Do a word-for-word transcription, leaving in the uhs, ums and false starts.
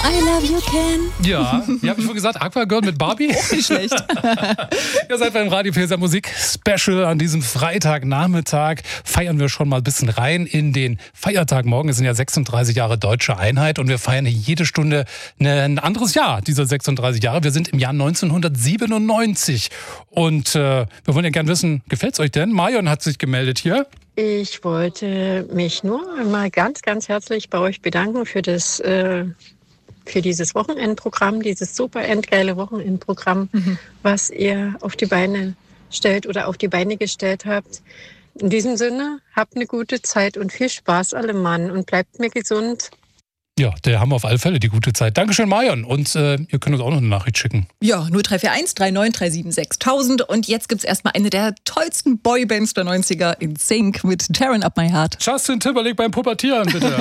I love you, Ken. Ja, wie habe ich vorhin gesagt? Aquagirl mit Barbie? Auch nicht schlecht. Ihr seid beim Radio Pilser Musik Special. An diesem Freitagnachmittag feiern wir schon mal ein bisschen rein in den Feiertag. Morgen Es sind ja sechsunddreißig Jahre Deutsche Einheit und wir feiern hier jede Stunde ein anderes Jahr dieser sechsunddreißig Jahre. Wir sind im Jahr neunzehnhundertsiebenundneunzig und äh, wir wollen ja gerne wissen, gefällt's euch denn? Marion hat sich gemeldet hier. Ich wollte mich nur mal ganz, ganz herzlich bei euch bedanken für das, äh, für dieses Wochenendprogramm, dieses super endgeile Wochenendprogramm, mhm. was ihr auf die Beine stellt oder auf die Beine gestellt habt. In diesem Sinne, habt eine gute Zeit und viel Spaß alle Mann und bleibt mir gesund. Ja, der haben wir auf alle Fälle die gute Zeit. Dankeschön, Marion. Und äh, ihr könnt uns auch noch eine Nachricht schicken. Ja, null drei vier eins drei neun drei sieben sechs null null null. Und jetzt gibt's erstmal eine der tollsten Boybands der neunziger in Sync mit Tearing Up My Heart. Justin Timberlake beim Pubertieren, bitte.